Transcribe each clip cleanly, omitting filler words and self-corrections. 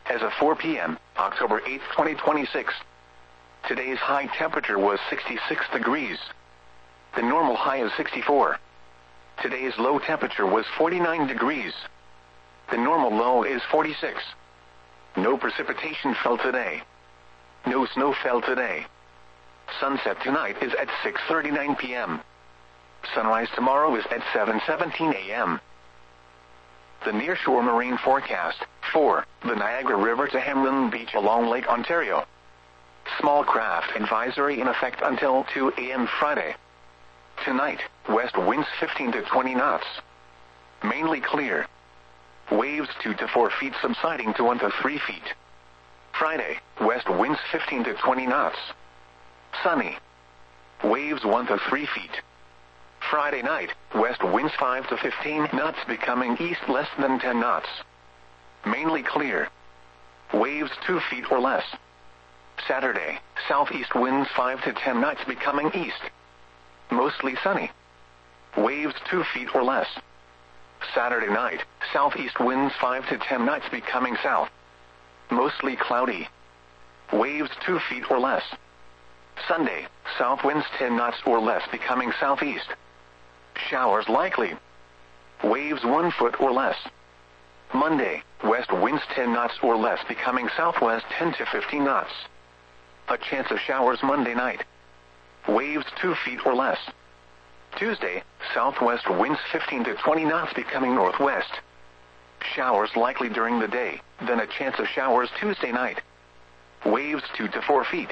As of 4 p.m., October 8, 2026, today's high temperature was 66 degrees. The normal high is 64. Today's low temperature was 49 degrees. The normal low is 46. No precipitation fell today. No snow fell today. Sunset tonight is at 6:39 p.m. Sunrise tomorrow is at 7:17 a.m. The nearshore marine forecast. 4. The Niagara River to Hamlin Beach along Lake Ontario. Small craft advisory in effect until 2 a.m. Friday. Tonight, west winds 15 to 20 knots. Mainly clear. Waves 2 to 4 feet subsiding to 1 to 3 feet. Friday, west winds 15 to 20 knots. Sunny. Waves 1 to 3 feet. Friday night, west winds 5 to 15 knots becoming east less than 10 knots. Mainly clear. Waves 2 feet or less. Saturday, southeast winds 5 to 10 knots becoming east. Mostly sunny. Waves 2 feet or less. Saturday night, southeast winds 5 to 10 knots becoming south. Mostly cloudy. Waves 2 feet or less. Sunday, south winds 10 knots or less becoming southeast. Showers likely. Waves 1 foot or less. Monday, west winds 10 knots or less becoming southwest 10 to 15 knots. A chance of showers Monday night. Waves 2 feet or less. Tuesday, southwest winds 15 to 20 knots becoming northwest. Showers likely during the day, then a chance of showers Tuesday night. Waves 2 to 4 feet.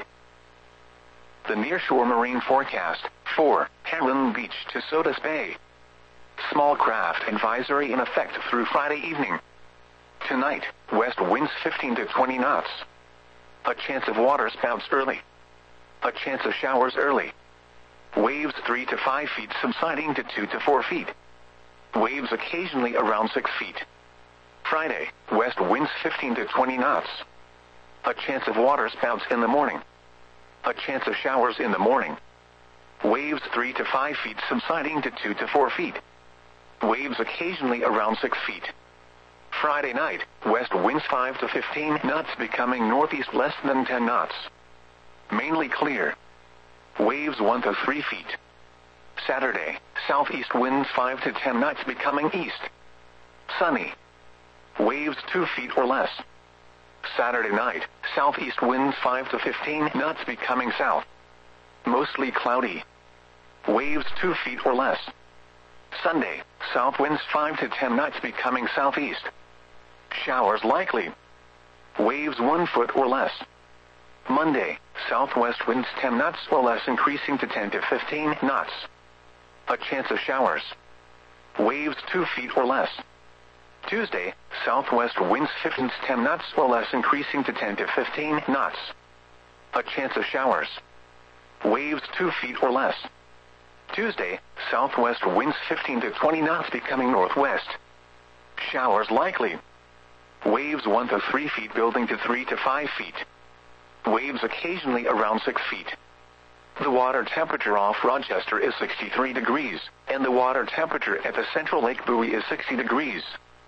The nearshore marine forecast. 4. Hamlin Beach to Sodus Bay. Small craft advisory in effect through Friday evening. Tonight, west winds 15 to 20 knots. A chance of water spouts early. A chance of showers early. Waves 3 to 5 feet subsiding to 2 to 4 feet. Waves occasionally around 6 feet. Friday, west winds 15 to 20 knots. A chance of water spouts in the morning. A chance of showers in the morning. Waves 3 to 5 feet subsiding to 2 to 4 feet. Waves occasionally around 6 feet. Friday night, west winds 5 to 15 knots becoming northeast less than 10 knots. Mainly clear. Waves 1 to 3 feet. Saturday, southeast winds 5 to 10 knots becoming east. Sunny. Waves 2 feet or less. Saturday night, southeast winds 5 to 15 knots becoming south. Mostly cloudy. Waves 2 feet or less. Sunday, south winds 5 to 10 knots becoming southeast. Showers likely. Waves 1 foot or less. Monday, southwest winds 10 knots or less increasing to 10 to 15 knots. A chance of showers. Waves 2 feet or less. Tuesday, southwest winds 15 to 10 knots or less increasing to 10 to 15 knots. A chance of showers. Waves 2 feet or less. Tuesday, southwest winds 15 to 20 knots becoming northwest. Showers likely. Waves 1 to 3 feet building to 3 to 5 feet. Waves occasionally around 6 feet. The water temperature off Rochester is 63 degrees, and the water temperature at the Central Lake buoy is 60 degrees.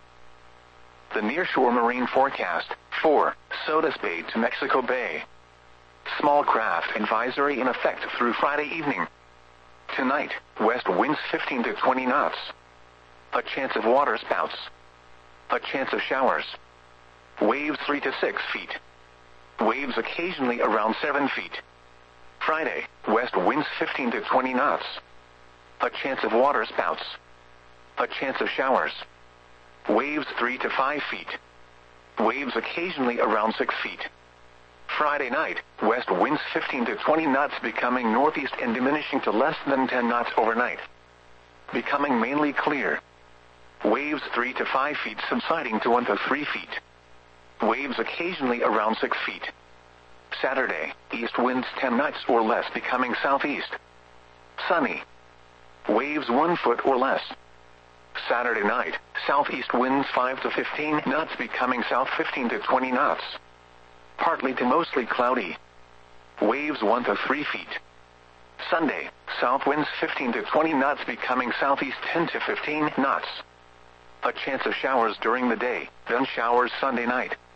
The nearshore marine forecast. 4. Sodus Bay to Mexico Bay. Small craft advisory in effect through Friday evening. Tonight, west winds 15 to 20 knots. A chance of water spouts. A chance of showers. Waves 3 to 6 feet. Waves occasionally around 7 feet. Friday, west winds 15 to 20 knots. A chance of water spouts. A chance of showers. Waves 3 to 5 feet. Waves occasionally around 6 feet. Friday night, west winds 15 to 20 knots becoming northeast and diminishing to less than 10 knots overnight. Becoming mainly clear. Waves 3 to 5 feet subsiding to 1 to 3 feet. Waves occasionally around 6 feet. Saturday, east winds 10 knots or less becoming southeast. Sunny. Waves 1 foot or less. Saturday night, southeast winds 5 to 15 knots becoming south 15 to 20 knots. Partly to mostly cloudy. Waves 1 to 3 feet. Sunday, south winds 15 to 20 knots becoming southeast 10 to 15 knots. A chance of showers during the day, then showers Sunday night.